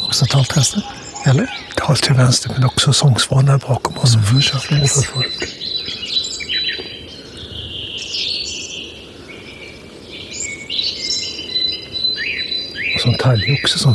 Också talträsten, eller? Tal till vänster, men också sångsvanar bakom oss. För folk. Och som talgoxe som